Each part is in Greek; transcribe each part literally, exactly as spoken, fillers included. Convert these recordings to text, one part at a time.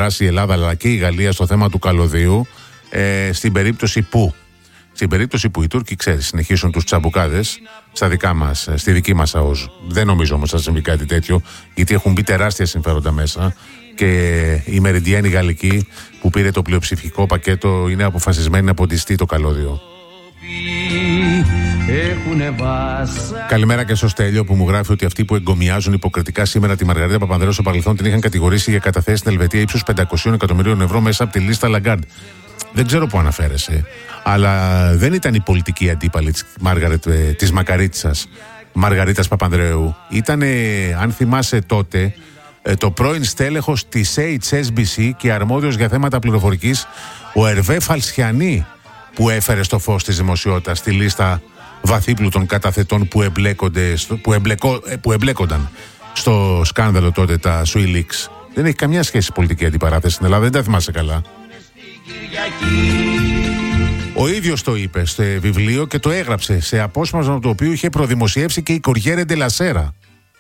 αντιδράσει η Ελλάδα αλλά και η Γαλλία στο θέμα του καλωδίου, ε, στην περίπτωση που στην περίπτωση που οι Τούρκοι, ξέρεις, συνεχίσουν τους τσαμπουκάδες στα δικά μας, στη δική μας ΑΟΣ. Δεν νομίζω όμως θα συμβεί κάτι τέτοιο, γιατί έχουν μπει τεράστια συμφέροντα μέσα και η Μεριντιάνη Γαλλική που πήρε το πλειοψηφικό πακέτο είναι αποφασισμένη να ποντιστεί το καλώδιο. Καλημέρα και στο Στέλιο που μου γράφει ότι αυτοί που εγκομιάζουν υποκριτικά σήμερα τη Μαργαρίτα Παπανδρέου στο παρελθόν την είχαν κατηγορήσει για καταθέσεις στην Ελβετία ύψους πεντακόσια εκατομμυρίων ευρώ μέσα από τη λίστα Λαγκάρντ. Δεν ξέρω που αναφέρεσαι, αλλά δεν ήταν η πολιτική αντίπαλη της, Μάργαρετ, της Μακαρίτσας, Μαργαρίτας Παπανδρέου. Ήτανε, αν θυμάσαι τότε, το πρώην στέλεχος της έιτς ες μπι σι και αρμόδιος για θέματα πληροφορικής, ο Ερβέ Φαλσιανή, που έφερε στο φως της δημοσιότητας στη λίστα βαθύπλουτων καταθετών που, εμπλέκονται, που, εμπλεκό, που εμπλέκονταν στο σκάνδαλο τότε, τα SwissLeaks. Δεν έχει καμιά σχέση πολιτική αντιπαράθεση στην Ελλάδα, δεν τα θυμάσαι καλά. Ο ίδιος το είπε στο βιβλίο και το έγραψε σε απόσπασμα το οποίο είχε προδημοσιεύσει και η Κοριέρε ντε λα Σέρα.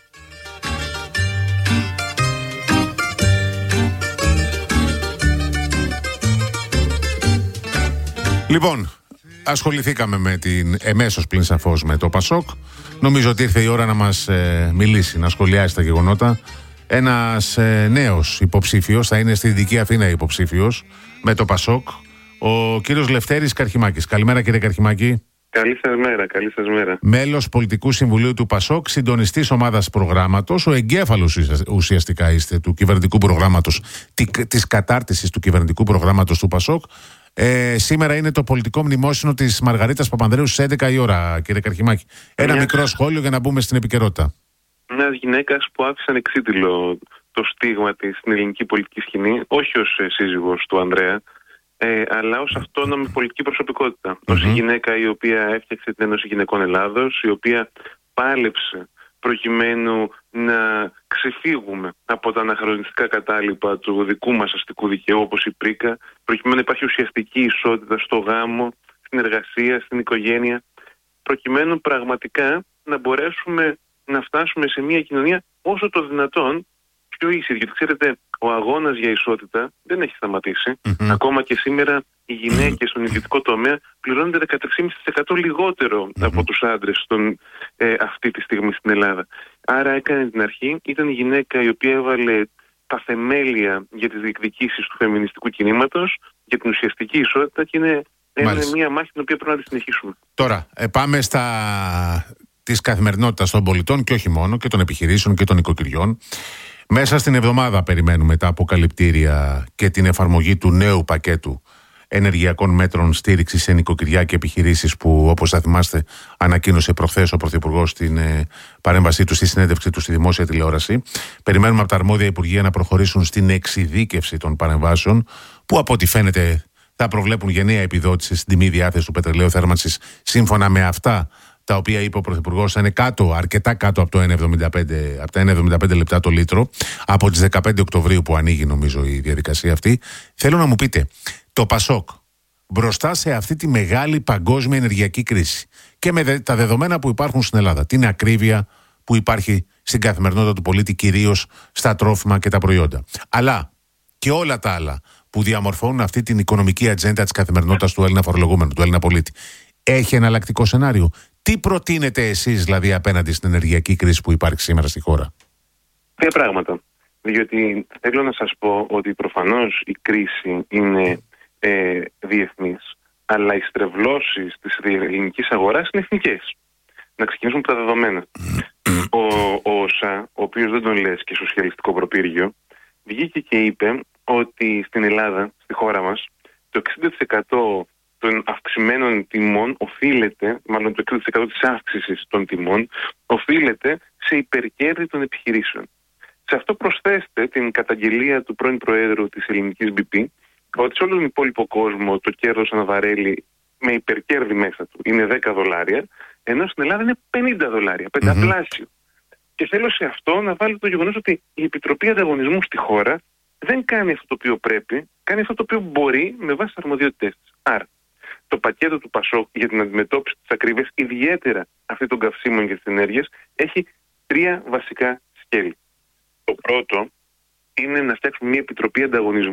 Λοιπόν, ασχοληθήκαμε με την εμέσως πλην σαφώς με το Πασόκ. Νομίζω ότι ήρθε η ώρα να μας ε, μιλήσει, να σχολιάσει τα γεγονότα. Ένας ε, νέος υποψήφιος, θα είναι στη Δυτική Αθήνα υποψήφιος με το Πασόκ, ο κύριος Λευτέρης Καρχημάκης. Καλημέρα κύριε Καρχημάκη. Καλή σας μέρα, καλή σας μέρα. Μέλος Πολιτικού Συμβουλίου του Πασόκ, συντονιστής ομάδας προγράμματος, ο εγκέφαλος ουσιαστικά είστε του κυβερνητικού προγράμματος, της κατάρτισης του κυβερνητικού προγράμματος του Πασόκ. Ε, σήμερα είναι το πολιτικό μνημόσυνο της Μαργαρίτας Παπανδρέου στις έντεκα η ώρα, κύριε Καρχημάκη. Ένα Μια... μικρό σχόλιο για να μπούμε στην επικαιρότητα. Μια γυναίκα που άφησε ανεξίτηλο το στίγμα της στην ελληνική πολιτική σκηνή, όχι ως σύζυγος του Ανδρέα, ε, αλλά ως αυτόνομη πολιτική προσωπικότητα. Mm-hmm. Ως η γυναίκα η οποία έφτιαξε την Ένωση Γυναικών Ελλάδος, η οποία πάλεψε προκειμένου να ξεφύγουμε από τα αναχρονιστικά κατάλοιπα του δικού μας αστικού δικαίου, όπως η Πρίκα, προκειμένου να υπάρχει ουσιαστική ισότητα στο γάμο, στην εργασία, στην οικογένεια, προκειμένου πραγματικά να μπορέσουμε να φτάσουμε σε μια κοινωνία όσο το δυνατόν πιο ίσια. Γιατί ξέρετε, ο αγώνας για ισότητα δεν έχει σταματήσει. Mm-hmm. Ακόμα και σήμερα οι γυναίκες στον ιδιωτικό τομέα πληρώνονται δεκατρία κόμμα πέντε τοις εκατό λιγότερο mm-hmm. από τους άντρες στον, ε, αυτή τη στιγμή στην Ελλάδα. Άρα έκανε την αρχή, ήταν η γυναίκα η οποία έβαλε τα θεμέλια για τις διεκδικήσεις του φεμινιστικού κινήματος, για την ουσιαστική ισότητα και είναι, είναι μια μάχη την οποία πρέπει να τη συνεχίσουμε. Τώρα, ε, πάμε στα... της καθημερινότητας των πολιτών και όχι μόνο, και των επιχειρήσεων και των οικοκυριών. Μέσα στην εβδομάδα περιμένουμε τα αποκαλυπτήρια και την εφαρμογή του νέου πακέτου ενεργειακών μέτρων στήριξης σε νοικοκυριά και επιχειρήσεις που, όπως θα θυμάστε, ανακοίνωσε προχθές ο Πρωθυπουργός στην ε, παρέμβασή του, στη συνέντευξή του στη δημόσια τηλεόραση. Περιμένουμε από τα αρμόδια υπουργεία να προχωρήσουν στην εξειδίκευση των παρεμβάσεων, που από ό,τι φαίνεται θα προβλέπουν γενναία επιδότηση στην τιμή διάθεση του πετρελαίου θέρμανσης, σύμφωνα με αυτά τα οποία είπε ο Πρωθυπουργός, θα είναι κάτω, αρκετά κάτω από, το ένα κόμμα εβδομήντα πέντε, από τα ένα κόμμα εβδομήντα πέντε λεπτά το λίτρο, από τις δεκαπέντε Οκτωβρίου που ανοίγει νομίζω η διαδικασία αυτή. Θέλω να μου πείτε, το Πασόκ μπροστά σε αυτή τη μεγάλη παγκόσμια ενεργειακή κρίση και με τα δεδομένα που υπάρχουν στην Ελλάδα, την ακρίβεια που υπάρχει στην καθημερινότητα του πολίτη, κυρίως στα τρόφιμα και τα προϊόντα, αλλά και όλα τα άλλα που διαμορφώνουν αυτή την οικονομική ατζέντα της καθημερινότητας του Έλληνα φορολογούμενου, του Έλληνα πολίτη, έχει εναλλακτικό σενάριο? Τι προτείνετε εσείς δηλαδή απέναντι στην ενεργειακή κρίση που υπάρχει σήμερα στη χώρα? Δύο πράγματα. Διότι θέλω να σας πω ότι προφανώς η κρίση είναι ε, διεθνής, αλλά οι στρεβλώσεις της ελληνικής αγοράς είναι εθνικές. Να ξεκινήσουμε από τα δεδομένα. Ο, ο ΩΣΑ, ο οποίος δεν τον λες και σοσιαλιστικό προπύργιο, βγήκε και είπε ότι στην Ελλάδα, στη χώρα μας, το εξήντα τοις εκατό των αυξημένων τιμών οφείλεται, μάλλον το εξήντα τοις εκατό της αύξησης των τιμών, οφείλεται σε υπερκέρδη των επιχειρήσεων. Σε αυτό προσθέστε την καταγγελία του πρώην Προέδρου της ελληνικής μπι πι, ότι σε όλο τον υπόλοιπο κόσμο το κέρδος αναβαρέλει με υπερκέρδη μέσα του είναι δέκα δολάρια, ενώ στην Ελλάδα είναι πενήντα δολάρια, πενταπλάσιο. Mm-hmm. Και θέλω σε αυτό να βάλω το γεγονός ότι η Επιτροπή Ανταγωνισμού στη χώρα δεν κάνει αυτό το οποίο πρέπει, κάνει αυτό το οποίο μπορεί με βάση τις αρμοδιότητές της. Άρα, το πακέτο του Πασόκ για την αντιμετώπιση της ακρίβειας, ιδιαίτερα αυτή των καυσίμων και της ενέργειας, έχει τρία βασικά σκέλη. Το πρώτο είναι να φτιάξουμε μια Επιτροπή Ανταγωνισμού